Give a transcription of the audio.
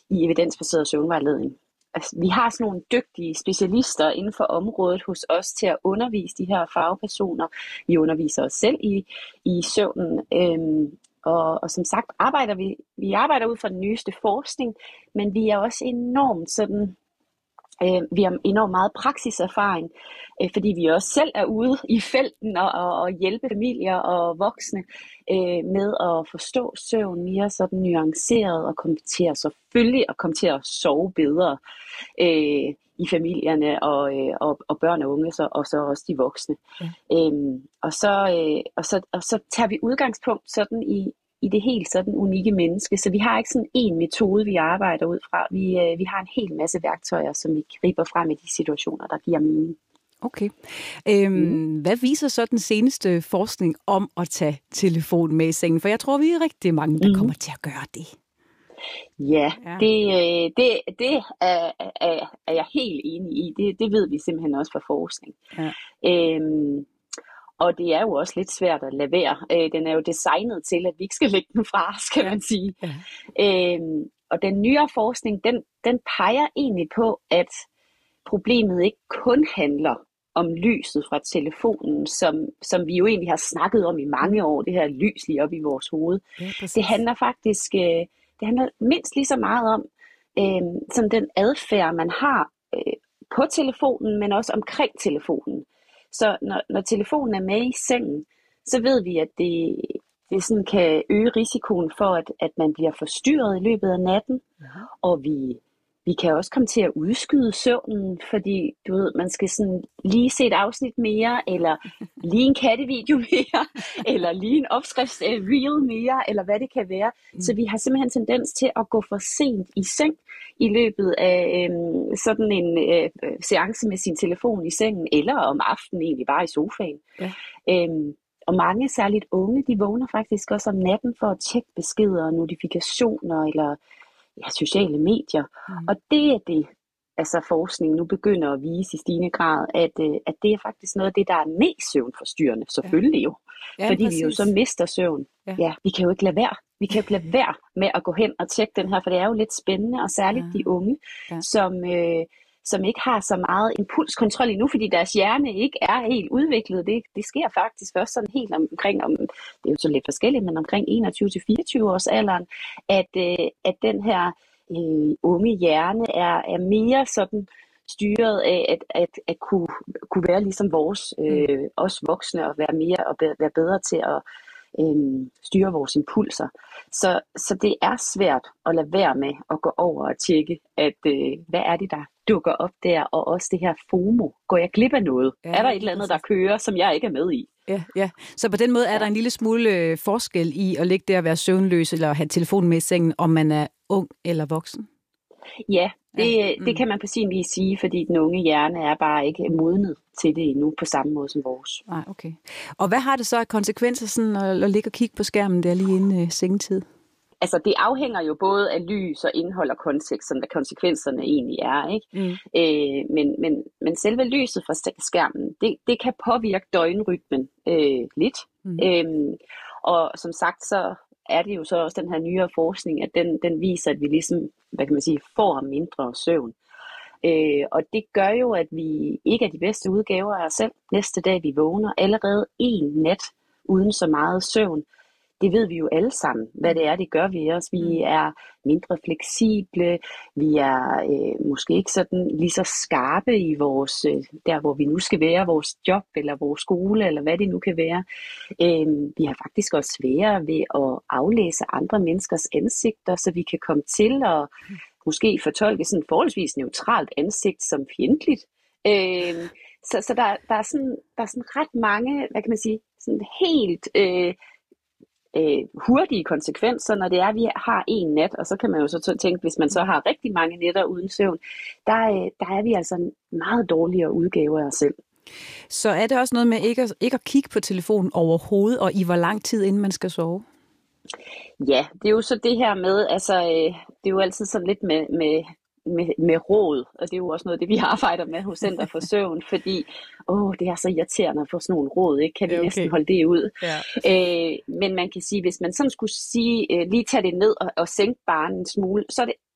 i evidensbaseret søvnvejledning. Altså, vi har sådan nogle dygtige specialister inden for området hos os til at undervise de her fagpersoner. Vi underviser os selv i søvnen, og som sagt arbejder vi arbejder ud fra den nyeste forskning, men vi er også enormt sådan, vi har enormt meget praksiserfaring, fordi vi også selv er ude i felten og hjælpe familier og voksne med at forstå søvn mere sådan nuanceret og komme til at sove bedre i familierne og børn og unge, og så også de voksne. Ja. Og så tager vi udgangspunkt sådan i det helt sådan unikke menneske, så vi har ikke sådan en metode, vi arbejder ud fra. Vi har en hel masse værktøjer, som vi griber frem i de situationer, der giver mening. Okay. Hvad viser så den seneste forskning om at tage telefonen med i sengen? For jeg tror, vi er rigtig mange, der kommer til at gøre det. Ja. Det er jeg helt enig i. Det ved vi simpelthen også fra forskning. Ja. Og det er jo også lidt svært at lade være. Den er jo designet til, at vi ikke skal lægge den fra, skal man sige. Ja. Og den nyere forskning, den peger egentlig på, at problemet ikke kun handler om lyset fra telefonen, som vi jo egentlig har snakket om i mange år, det her lys lige op i vores hoved. Ja, det handler faktisk mindst lige så meget om sådan den adfærd, man har på telefonen, men også omkring telefonen. Så når telefonen er med i sengen, så ved vi, at det sådan kan øge risikoen for, at man bliver forstyrret i løbet af natten. Ja. Og vi kan også komme til at udskyde søvnen, fordi du ved, man skal sådan lige se et afsnit mere, eller lige en kattevideo mere, eller lige en opskriftsreel mere, eller hvad det kan være. Så vi har simpelthen tendens til at gå for sent i seng i løbet af sådan en seance med sin telefon i sengen, eller om aftenen egentlig bare i sofaen. Ja. Og mange, særligt unge, de vågner faktisk også om natten for at tjekke beskeder og notifikationer, eller sociale medier. Og det er det, altså forskning nu begynder at vise i stigende grad, at det er faktisk noget af det, der er mest søvnforstyrrende, selvfølgelig jo. Ja, fordi præcis. Vi jo så mister søvn. Ja, vi kan jo ikke lade være. Vi kan jo ikke lade være med at gå hen og tjekke den her, for det er jo lidt spændende, og særligt de unge, som ikke har så meget impulskontrol endnu, fordi deres hjerne ikke er helt udviklet. Det sker faktisk først sådan helt omkring, det er jo så lidt forskelligt, men omkring 21-24 års alderen, at den her unge hjerne er mere sådan styret af at kunne være ligesom vores, os voksne, og være mere og være bedre til at styre vores impulser. Så det er svært at lade være med at gå over og tjekke, at hvad er det, der dukker op der, og også det her FOMO. Går jeg glip af noget? Ja, er der et eller andet, der kører, som jeg ikke er med i? Ja. Så på den måde er der en lille smule forskel i at ligge der og være søvnløs, eller have telefonen med i sengen, om man er ung eller voksen? Ja, det kan man på sin vis sige, fordi den unge hjerne er bare ikke modnet til det endnu på samme måde som vores. Okay. Og hvad har det så af konsekvenser sådan at ligge og kigge på skærmen der lige inden sengetid? Altså det afhænger jo både af lys og indhold og kontekst, som konsekvenserne egentlig er, ikke? Men selve lyset fra skærmen, det kan påvirke døgnrytmen lidt. Og som sagt, så er det jo så også den her nyere forskning, at den viser, at vi ligesom, hvad kan man sige, får mindre søvn. Og det gør jo, at vi ikke er de bedste udgaver af os selv. Næste dag vi vågner, allerede en nat uden så meget søvn. Det ved vi jo alle sammen, hvad det er, det gør ved os. Vi er mindre fleksible, vi er måske ikke sådan lige så skarpe i vores, der hvor vi nu skal være, vores job eller vores skole, eller hvad det nu kan være. Vi har faktisk også sværere ved at aflæse andre menneskers ansigter, så vi kan komme til at måske fortolke sådan et forholdsvis neutralt ansigt som fjendtligt. Så der er sådan ret mange, hvad kan man sige, sådan helt hurtige konsekvenser, når det er, at vi har en nat, og så kan man jo så tænke, hvis man så har rigtig mange nætter uden søvn, der er vi altså en meget dårligere udgave af os selv. Så er det også noget med ikke at kigge på telefonen overhovedet, og i hvor lang tid, inden man skal sove? Ja, det er jo så det her med, altså det er jo altid sådan lidt med råd, og det er jo også noget, det vi arbejder med hos Center for Søvn, fordi det er så irriterende at få sådan nogle råd, ikke? Kan vi næsten holde det ud? Ja. Men man kan sige, hvis man sådan skulle sige, lige tage det ned og sænke barnet en smule, så er det